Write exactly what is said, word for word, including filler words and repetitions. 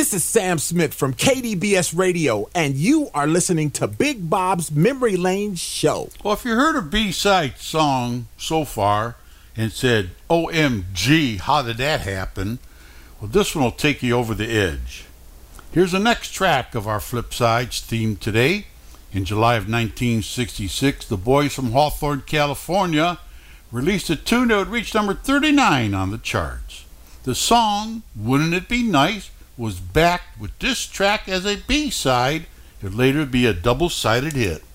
This is Sam Smith from K D B S Radio, and you are listening to Big Bob's Memory Lane Show. Well, if you heard a B-side song so far and said, O M G, how did that happen? Well, this one will take you over the edge. Here's the next track of our Flipsides theme today. In July of nineteen sixty-six, the boys from Hawthorne, California, released a tune that would reach number thirty-nine on the charts. The song, Wouldn't It Be Nice, was backed with this track as a B-side. It would later be a double-sided hit.